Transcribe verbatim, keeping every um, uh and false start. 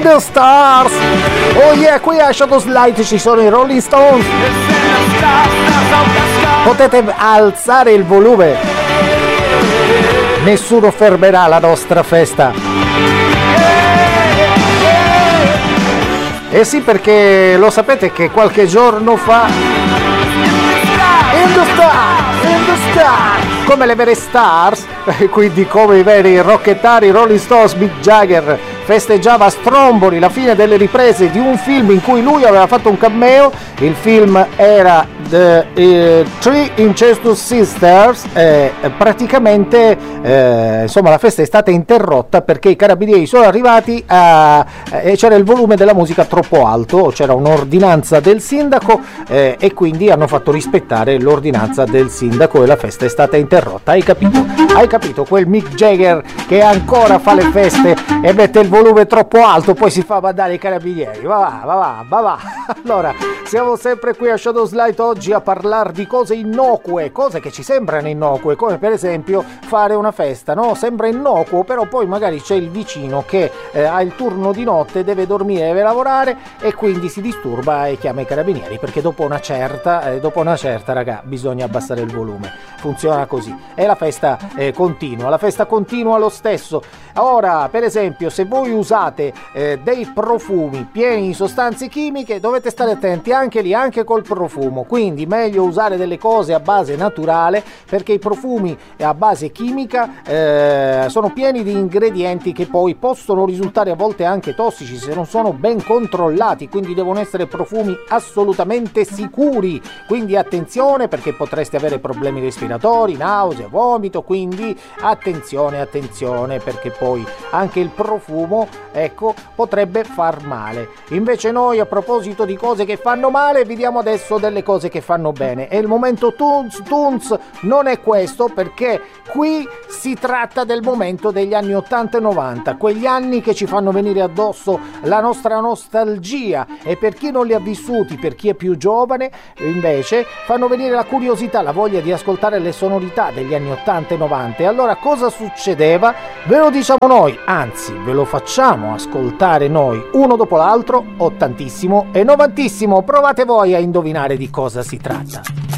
the Stars. Oh yeah, qui a Shadows Light ci sono i Rolling Stones. Potete alzare il volume, nessuno fermerà la nostra festa. Eh sì, perché lo sapete che qualche giorno fa In the Stars, in the Stars, come le vere stars, quindi come i veri rockettari Rolling Stones, Mick Jagger festeggiava a stromboli la fine delle riprese di un film in cui lui aveva fatto un cameo. Il film era The uh, Three Incestuous Sisters. Eh, praticamente eh, insomma la festa è stata interrotta perché i carabinieri sono arrivati a, e eh, c'era il volume della musica troppo alto, c'era un'ordinanza del sindaco eh, e quindi hanno fatto rispettare l'ordinanza del sindaco e la festa è stata interrotta. Hai capito? Hai capito? Quel Mick Jagger che ancora fa le feste e mette il volume troppo alto, poi si fa mandare i carabinieri. Va va, va va, va va. Allora, siamo sempre qui a Shadows Light oggi a parlare di cose innocue, cose che ci sembrano innocue, come per esempio fare una festa, no? Sembra innocuo, però poi magari c'è il vicino che eh, ha il turno di notte, deve dormire, deve lavorare e quindi si disturba e chiama i carabinieri, perché dopo una certa, eh, dopo una certa, raga, bisogna abbassare il volume. Funziona così. E la festa eh, continua, la festa continua lo stesso. Ora, per esempio, se voi usate eh, dei profumi pieni di sostanze chimiche, dovete stare attenti anche lì, anche col profumo. Quindi meglio usare delle cose a base naturale, perché i profumi a base chimica eh, sono pieni di ingredienti che poi possono risultare a volte anche tossici se non sono ben controllati, quindi devono essere profumi assolutamente sicuri. Quindi attenzione, perché potreste avere problemi respiratori, nausea, vomito, quindi attenzione, attenzione, perché poi anche il profumo, ecco, potrebbe far male. Invece noi, a proposito di cose che fanno male, vediamo adesso delle cose che fanno bene. E il momento Tunes Tunes non è questo, perché qui si tratta del momento degli anni ottanta e novanta, quegli anni che ci fanno venire addosso la nostra nostalgia, e per chi non li ha vissuti, per chi è più giovane invece, fanno venire la curiosità, la voglia di ascoltare le sonorità degli anni ottanta e novanta. E allora cosa succedeva? Ve lo diciamo noi, anzi ve lo facciamo ascoltare noi, uno dopo l'altro, ottantissimo e novantissimo. Provate voi a indovinare di cosa si tratta.